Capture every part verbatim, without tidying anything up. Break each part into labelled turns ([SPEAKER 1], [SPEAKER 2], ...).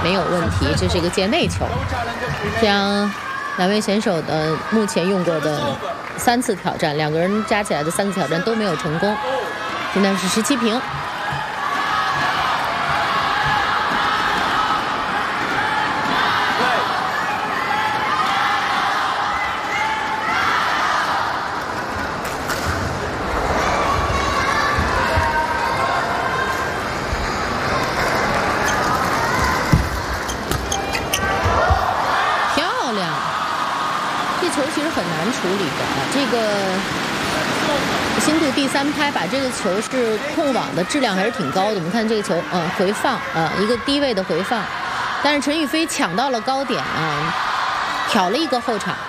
[SPEAKER 1] 没有问题，这是一个界内球。这样，两位选手的目前用过的三次挑战，两个人加起来的三次挑战都没有成功。现在是十七平。处理的啊，这个新度第三拍把这个球是控网的质量还是挺高的。我们看这个球，嗯，回放，呃，一个低位的回放，但是陈雨菲抢到了高点啊，挑了一个后场。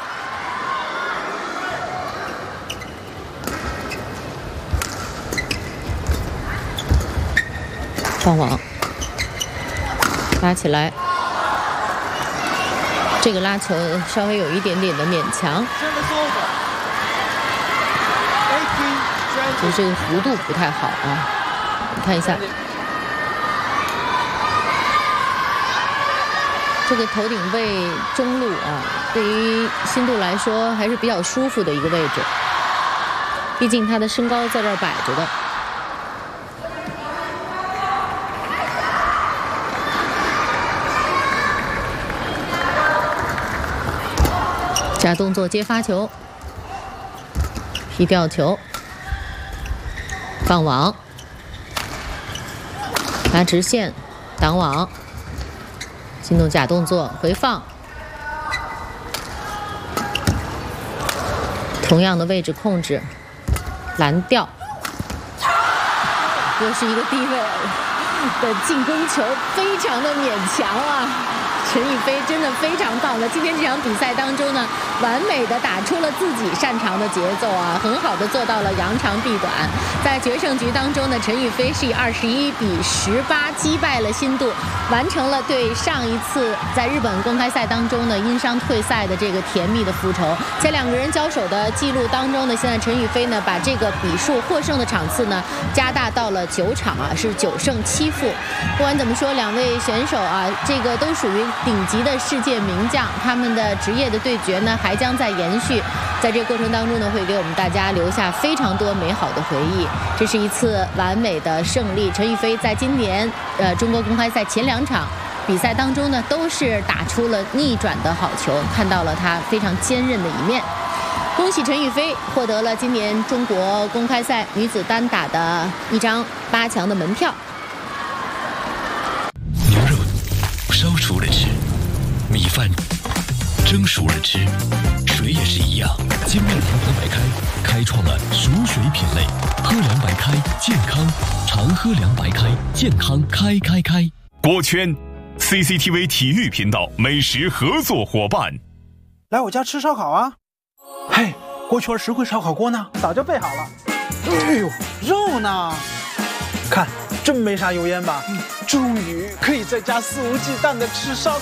[SPEAKER 1] 放网，拉起来。这个拉球稍微有一点点的勉强，就是这个弧度不太好啊。你看一下，这个头顶位中路啊，对于新度来说还是比较舒服的一个位置，毕竟他的身高在这儿摆着的。假动作接发球，劈吊球，放网，拉直线，挡网，新度假动作回放，同样的位置控制，拦吊，又是一个低位的进攻球，非常的勉强啊！陈雨菲真的非常棒的，今天这场比赛当中呢，完美的打出了自己擅长的节奏啊，很好的做到了扬长避短。在决胜局当中呢，陈雨菲是以二十一比十八击败了新度，完成了对上一次在日本公开赛当中呢因伤退赛的这个甜蜜的复仇。在两个人交手的记录当中呢，现在陈雨菲呢把这个比数获胜的场次呢加大到了九场啊，是九胜七负。不管怎么说，两位选手啊，这个都属于顶级的世界名将，他们的职业的对决呢还将在延续，在这个过程当中呢，会给我们大家留下非常多美好的回忆。这是一次完美的胜利，陈雨菲在今年呃中国公开赛前两场比赛当中呢，都是打出了逆转的好球，看到了他非常坚韧的一面。恭喜陈雨菲获得了今年中国公开赛女子单打的一张八强的门票。
[SPEAKER 2] 牛肉烧熟了吃，米饭蒸熟了吃，水也是一样。精酿银河白开开创了熟水品类，喝凉白开健康，常喝凉白开健康开开开。
[SPEAKER 3] 锅圈 C C T V 体育频道美食合作伙伴，
[SPEAKER 4] 来我家吃烧烤啊！嘿，锅圈石灰烧烤锅呢？早就备好了。哎呦，肉呢？看，真没啥油烟吧？终于可以在家肆无忌惮的吃烧烤。